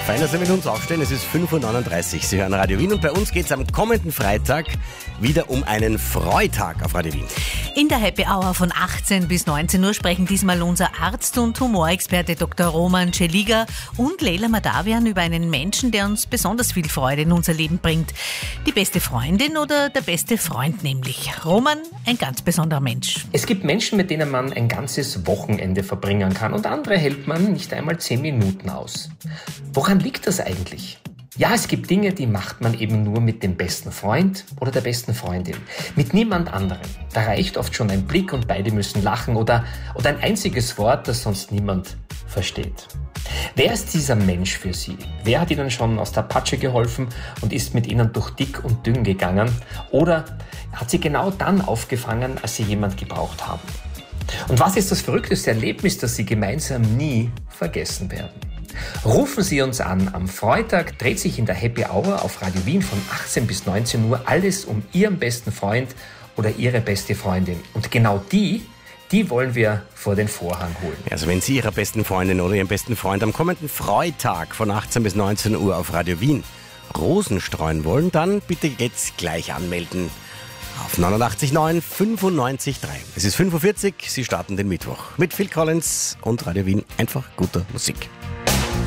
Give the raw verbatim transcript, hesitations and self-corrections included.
Fein, dass Sie mit uns aufstehen. Es ist fünf Uhr neununddreißig. Sie hören Radio Wien und bei uns geht es am kommenden Freitag wieder um einen Freitag auf Radio Wien. In der Happy Hour von achtzehn bis neunzehn Uhr sprechen diesmal unser Arzt und Humorexperte Doktor Roman Celiga und Leila Madavian über einen Menschen, der uns besonders viel Freude in unser Leben bringt. Die beste Freundin oder der beste Freund nämlich. Roman, ein ganz besonderer Mensch. Es gibt Menschen, mit denen man ein ganzes Wochenende verbringen kann und andere hält man nicht einmal zehn Minuten aus. Woran liegt das eigentlich? Ja, es gibt Dinge, die macht man eben nur mit dem besten Freund oder der besten Freundin. Mit niemand anderem. Da reicht oft schon ein Blick und beide müssen lachen oder, oder ein einziges Wort, das sonst niemand versteht. Wer ist dieser Mensch für Sie? Wer hat Ihnen schon aus der Patsche geholfen und ist mit Ihnen durch dick und dünn gegangen? Oder hat Sie genau dann aufgefangen, als Sie jemand gebraucht haben? Und was ist das verrückteste Erlebnis, das Sie gemeinsam nie vergessen werden? Rufen Sie uns an. Am Freitag dreht sich in der Happy Hour auf Radio Wien von achtzehn bis neunzehn Uhr alles um Ihren besten Freund oder Ihre beste Freundin. Und genau die, die wollen wir vor den Vorhang holen. Also wenn Sie Ihrer besten Freundin oder Ihrem besten Freund am kommenden Freitag von achtzehn bis neunzehn Uhr auf Radio Wien Rosen streuen wollen, dann bitte jetzt gleich anmelden. Auf neunundachtzig neun fünfundneunzig drei. Es ist fünf Uhr vierzig, Sie starten den Mittwoch mit Phil Collins und Radio Wien. Einfach guter Musik.